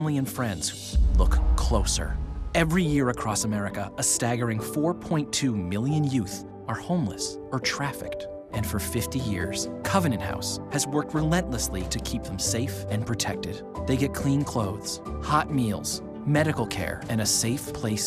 family and friends. Look closer. Every year across America, a staggering 4.2 million youth are homeless or trafficked. And for 50 years, Covenant House has worked relentlessly to keep them safe and protected. They get clean clothes, hot meals, medical care, and a safe place